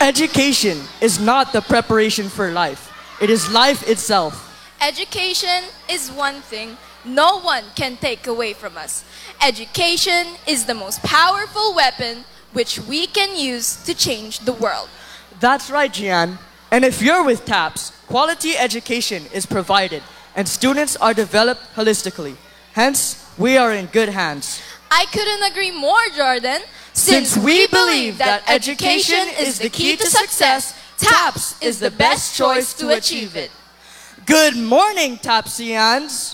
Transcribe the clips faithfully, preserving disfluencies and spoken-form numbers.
Education is not the preparation for life. It is life itself. Education is one thing no one can take away from us. Education is the most powerful weapon which we can use to change the world. That's right, Gian. And if you're with TAPS, quality education is provided and students are developed holistically. Hence, we are in good hands. I couldn't agree more, Jordan. Since we believe that education is the key to success, TAPS is the best choice to achieve it. Good morning, TAPSians!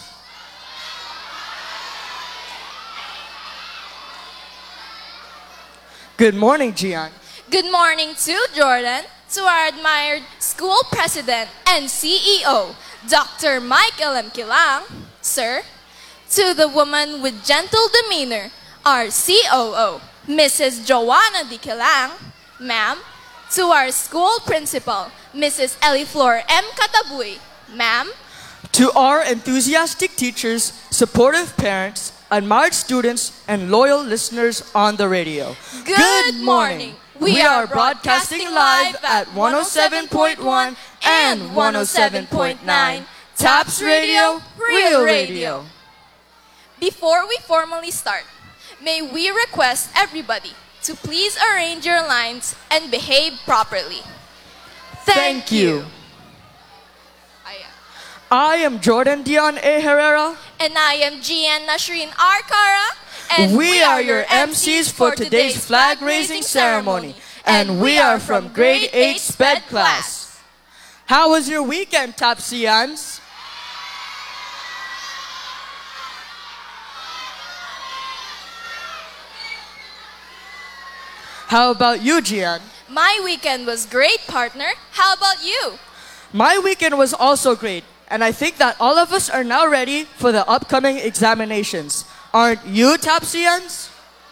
Good morning, Gian. Good morning too, Jordan, to our admired school president and C E O, Doctor Michael M. Kilang, sir, to the woman with gentle demeanor, our C O O, Missus Joanna D. Kilang, ma'am, to our school principal, Missus Eliflor M. Katabuy, ma'am, to our enthusiastic teachers, supportive parents, admired students, and loyal listeners on the radio. Good morning. We are broadcasting live at one oh seven point one and one oh seven point nine TAPS Radio, Real Radio. Before we formally start, may we request everybody to please arrange your lines and behave properly. Thank you. I am Jordan Dion A. Herrera. And I am Gian Nashreen R. Cara. And we are your M Cs for today's flag raising ceremony. And we are from grade eight SPED class. How was your weekend, TAPSians? How about you, Gian? My weekend was great, partner. How about you? My weekend was also great. And I think that all of us are now ready for the upcoming examinations. Aren't you, TAPSians?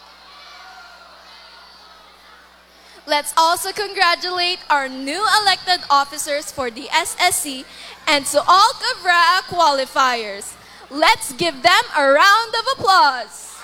Let's also congratulate our new elected officers for the S S C and to all Kavraa qualifiers. Let's give them a round of applause.